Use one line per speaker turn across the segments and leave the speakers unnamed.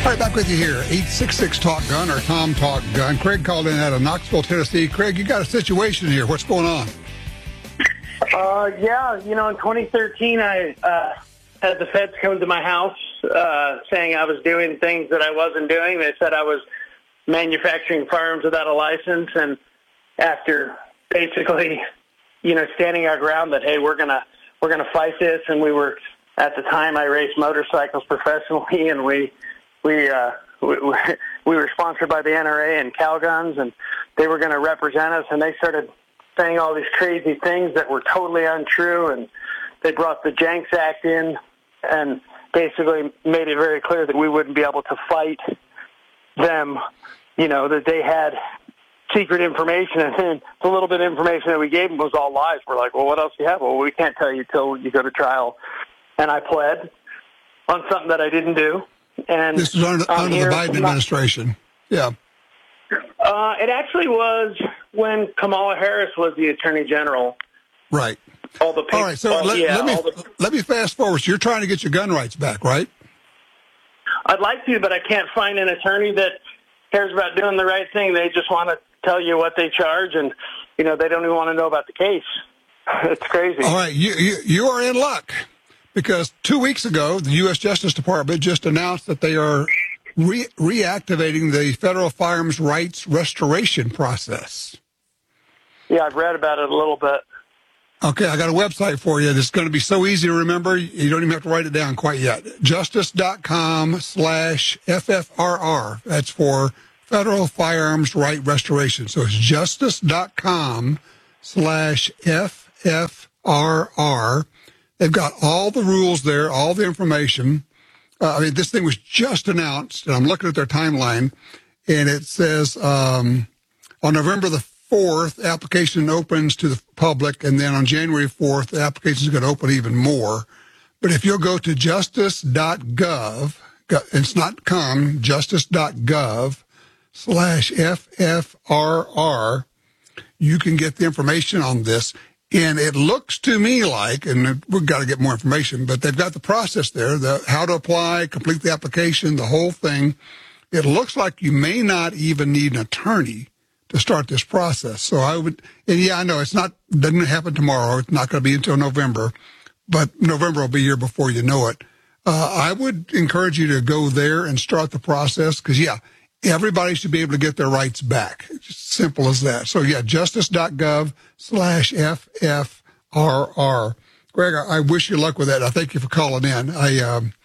All right, back with you here. 866-TALK-GUN or Tom Talk Gun. Craig called in out of Knoxville, Tennessee. Craig, you got a situation here. What's going on?
In 2013, I had the feds come to my house saying I was doing things that I wasn't doing. They said I was manufacturing firearms without a license. And after basically, standing our ground that, hey, we're gonna fight this, and we were, at the time, I raced motorcycles professionally, and we were sponsored by the NRA and Calguns, and they were going to represent us, and they started saying all these crazy things that were totally untrue, and they brought the Jenks Act in and basically made it very clear that we wouldn't be able to fight them, that they had secret information, and then the little bit of information that we gave them was all lies. We're like, well, what else do you have? Well, we can't tell you till you go to trial. And I pled on something that I didn't do. And
this is under the Biden administration. Yeah.
It actually was when Kamala Harris was the Attorney General.
Right.
All right,
so let me fast forward. So you're trying to get your gun rights back, right?
I'd like to, but I can't find an attorney that cares about doing the right thing. They just want to tell you what they charge, and, they don't even want to know about the case. It's crazy.
All right, you are in luck. Because 2 weeks ago, the U.S. Justice Department just announced that they are reactivating the federal firearms rights restoration process.
Yeah, I've read about it a little bit.
Okay, I got a website for you. It's going to be so easy to remember, you don't even have to write it down quite yet. Justice.com/FFRR. That's for Federal Firearms Right Restoration. So it's justice.com/FFRR. They've got all the rules there, all the information. This thing was just announced, and I'm looking at their timeline, and it says on November the 4th, application opens to the public, and then on January 4th, the application is going to open even more. But if you'll go to justice.gov, it's not com, justice.gov/FFRR, you can get the information on this. And it looks to me like, and we've got to get more information, but they've got the process there, how to apply, complete the application, the whole thing. It looks like you may not even need an attorney to start this process. So I know doesn't happen tomorrow. It's not going to be until November, but November will be here before you know it. I would encourage you to go there and start the process because, everybody should be able to get their rights back. It's just simple as that. So, justice.gov/FFRR. Greg, I wish you luck with that. I thank you for calling in. I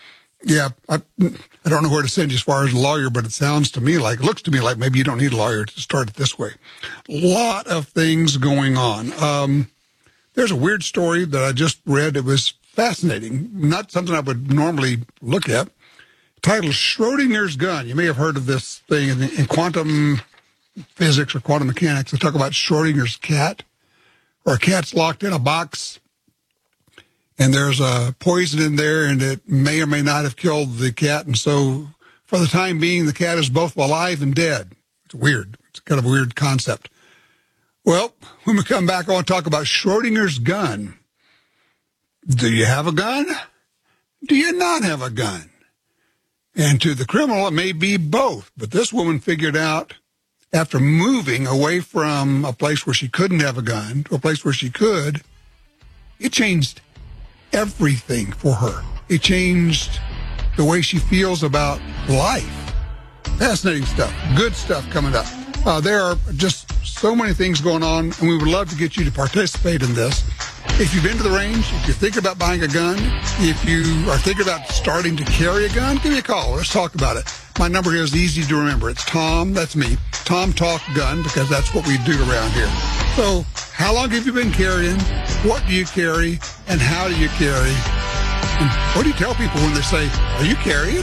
don't know where to send you as far as a lawyer, but it looks to me like maybe you don't need a lawyer to start it this way. A lot of things going on. There's a weird story that I just read. It was fascinating. Not something I would normally look at. Titled Schrodinger's Gun. You may have heard of this thing in quantum physics or quantum mechanics. They talk about Schrodinger's cat, or a cat's locked in a box, and there's a poison in there, and it may or may not have killed the cat. And so for the time being, the cat is both alive and dead. It's weird. It's kind of a weird concept. Well, when we come back, I want to talk about Schrodinger's gun. Do you have a gun? Do you not have a gun? And to the criminal, it may be both. But this woman figured out, after moving away from a place where she couldn't have a gun to a place where she could, it changed everything for her. It changed the way she feels about life. Fascinating stuff. Good stuff coming up. There are just so many things going on, and we would love to get you to participate in this. If you've been to the range, if you're thinking about buying a gun, if you are thinking about starting to carry a gun, give me a call. Let's talk about it. My number here is easy to remember. It's Tom, that's me, Tom Talk Gun, because that's what we do around here. So how long have you been carrying? What do you carry? And how do you carry? And what do you tell people when they say, are you carrying?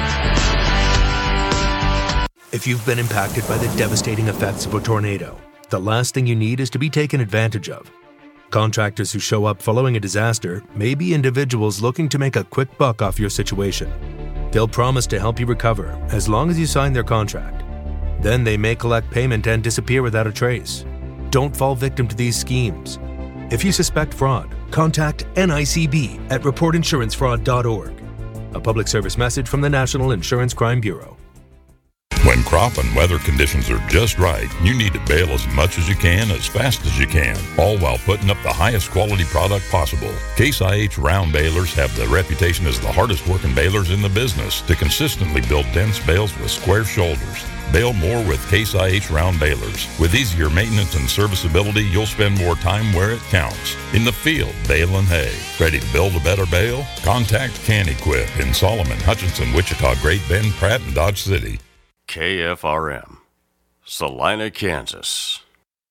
If you've been impacted by the devastating effects of a tornado, the last thing you need is to be taken advantage of. Contractors who show up following a disaster may be individuals looking to make a quick buck off your situation. They'll promise to help you recover as long as you sign their contract. Then they may collect payment and disappear without a trace. Don't fall victim to these schemes. If you suspect fraud, contact NICB at reportinsurancefraud.org. A public service message from the National Insurance Crime Bureau.
When crop and weather conditions are just right, you need to bale as much as you can, as fast as you can, all while putting up the highest quality product possible. Case IH round balers have the reputation as the hardest working balers in the business to consistently build dense bales with square shoulders. Bale more with Case IH round balers. With easier maintenance and serviceability, you'll spend more time where it counts. In the field, baling hay. Ready to build a better bale? Contact Can-Equip in Solomon, Hutchinson, Wichita, Great Bend, Pratt, and Dodge City.
KFRM, Salina, Kansas.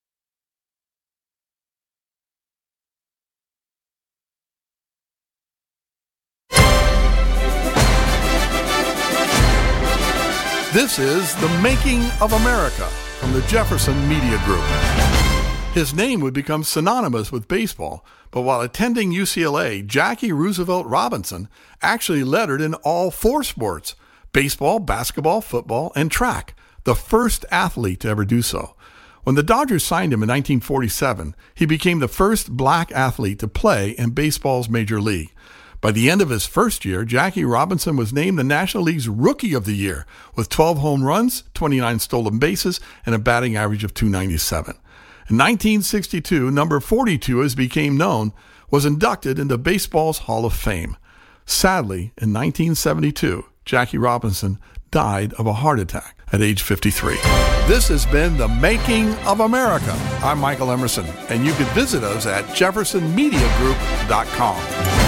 This is The Making of America from the Jefferson Media Group. His name would become synonymous with baseball, but while attending UCLA, Jackie Roosevelt Robinson actually lettered in all four sports: baseball, basketball, football, and track, the first athlete to ever do so. When the Dodgers signed him in 1947, he became the first black athlete to play in baseball's major league. By the end of his first year, Jackie Robinson was named the National League's Rookie of the Year with 12 home runs, 29 stolen bases, and a batting average of .297. In 1962, number 42, as became known, was inducted into baseball's Hall of Fame. Sadly, in 1972, Jackie Robinson died of a heart attack at age 53. This has been The Making of America. I'm Michael Emerson, and you can visit us at jeffersonmediagroup.com.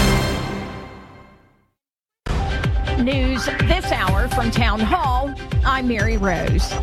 News this hour from Town Hall. I'm Mary Rose.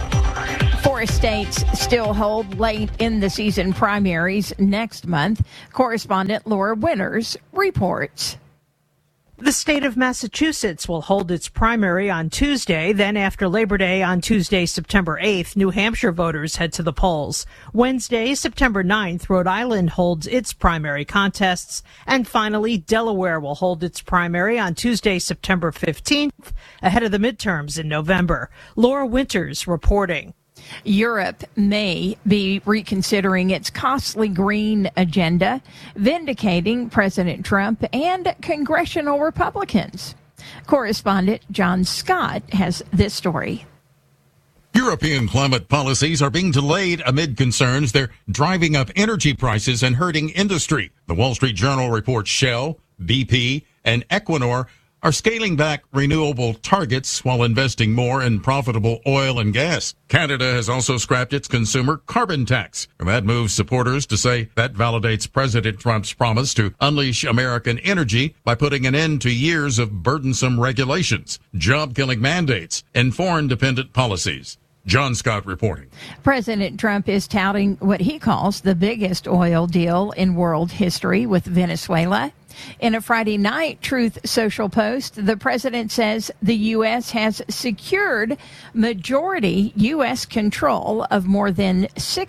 4 states still hold late in the season primaries next month. Correspondent Laura Winters reports.
The state of Massachusetts will hold its primary on Tuesday. Then after Labor Day on Tuesday, September 8th, New Hampshire voters head to the polls. Wednesday, September 9th, Rhode Island holds its primary contests. And finally, Delaware will hold its primary on Tuesday, September 15th, ahead of the midterms in November. Laura Winters reporting.
Europe may be reconsidering its costly green agenda, vindicating President Trump and congressional Republicans. Correspondent John Scott has this story.
European climate policies are being delayed amid concerns they're driving up energy prices and hurting industry. The Wall Street Journal reports Shell, BP, and Equinor are scaling back renewable targets while investing more in profitable oil and gas. Canada has also scrapped its consumer carbon tax. That moves supporters to say that validates President Trump's promise to unleash American energy by putting an end to years of burdensome regulations, job-killing mandates, and foreign-dependent policies. John Scott reporting.
President Trump is touting what he calls the biggest oil deal in world history with Venezuela. In a Friday night Truth Social post, the president says the U.S. has secured majority U.S. control of more than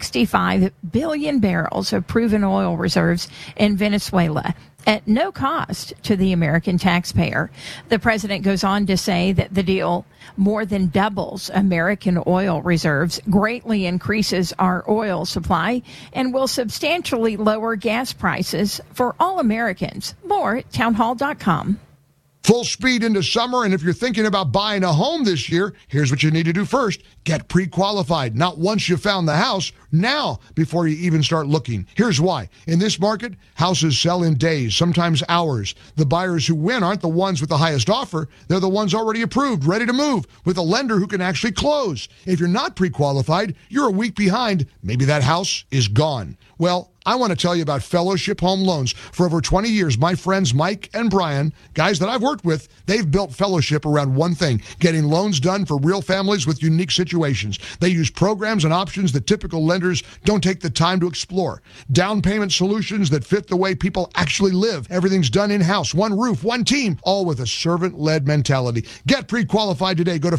65 billion barrels of proven oil reserves in Venezuela at no cost to the American taxpayer. The president goes on to say that the deal more than doubles American oil reserves, greatly increases our oil supply, and will substantially lower gas prices for all Americans. More at townhall.com.
Full speed into summer, and if you're thinking about buying a home this year, here's what you need to do first. Get pre-qualified. Not once you found the house, now before you even start looking. Here's why. In this market, houses sell in days, sometimes hours. The buyers who win aren't the ones with the highest offer. They're the ones already approved, ready to move, with a lender who can actually close. If you're not pre-qualified, you're a week behind. Maybe that house is gone. Well, I want to tell you about Fellowship Home Loans. For over 20 years, my friends Mike and Brian, guys that I've worked with, they've built Fellowship around one thing: getting loans done for real families with unique situations. They use programs and options that typical lenders don't take the time to explore. Down payment solutions that fit the way people actually live. Everything's done in-house, one roof, one team, all with a servant-led mentality. Get pre-qualified today. Go to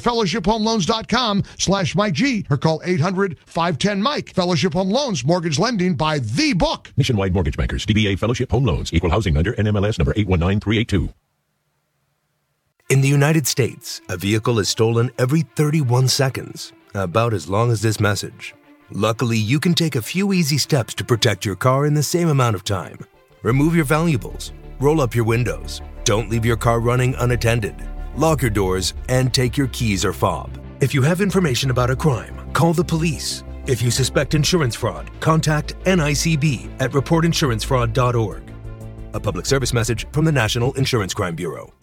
fellowshiphomeloans.com/Mike G or call 800-510-MIKE. Fellowship Home Loans, mortgage lending by the book.
Nationwide Mortgage Bankers, DBA Fellowship Home Loans, Equal Housing Lender, NMLS number 819382.
In the United States, a vehicle is stolen every 31 seconds, about as long as this message. Luckily, you can take a few easy steps to protect your car in the same amount of time. Remove your valuables, roll up your windows, don't leave your car running unattended, lock your doors, and take your keys or fob. If you have information about a crime, call the police. If you suspect insurance fraud, contact NICB at reportinsurancefraud.org. A public service message from the National Insurance Crime Bureau.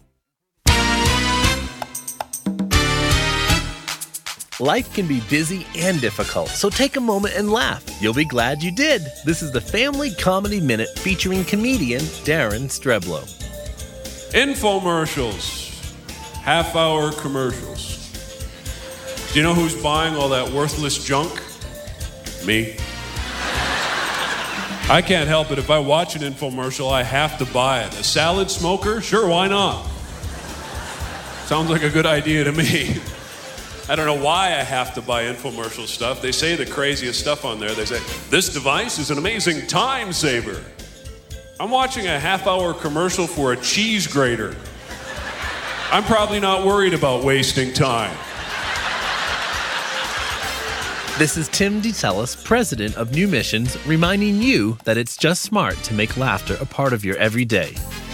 Life can be busy and difficult, so take a moment and laugh. You'll be glad you did. This is the Family Comedy Minute featuring comedian Darren Streblow.
Infomercials. Half-hour commercials. Do you know who's buying all that worthless junk? Me. I can't help it. If I watch an infomercial, I have to buy it. A salad smoker? Sure, why not? Sounds like a good idea to me. I don't know why I have to buy infomercial stuff. They say the craziest stuff on there. They say, this device is an amazing time saver. I'm watching a half-hour commercial for a cheese grater. I'm probably not worried about wasting time.
This is Tim DeTellis, president of New Missions, reminding you that it's just smart to make laughter a part of your everyday.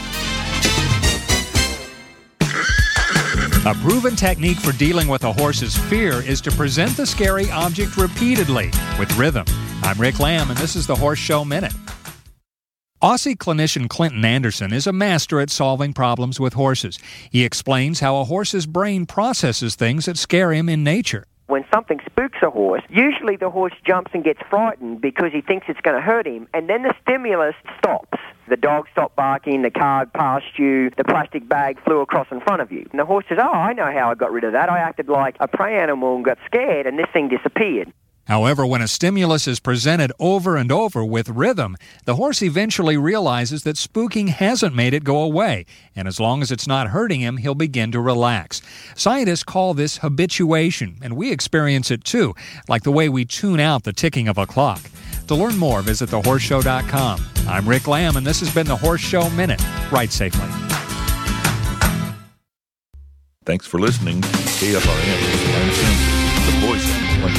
A proven technique for dealing with a horse's fear is to present the scary object repeatedly with rhythm. I'm Rick Lamb, and this is the Horse Show Minute. Aussie clinician Clinton Anderson is a master at solving problems with horses. He explains how a horse's brain processes things that scare him in nature.
When something spooks a horse, usually the horse jumps and gets frightened because he thinks it's going to hurt him, and then the stimulus stops. The dog stopped barking, the car passed you, the plastic bag flew across in front of you. And the horse says, oh, I know how I got rid of that. I acted like a prey animal and got scared, and this thing disappeared.
However, when a stimulus is presented over and over with rhythm, the horse eventually realizes that spooking hasn't made it go away, and as long as it's not hurting him, he'll begin to relax. Scientists call this habituation, and we experience it too, like the way we tune out the ticking of a clock. To learn more, visit thehorseshow.com. I'm Rick Lamb, and this has been the Horse Show Minute. Ride safely.
Thanks for listening to KFRM, the voice of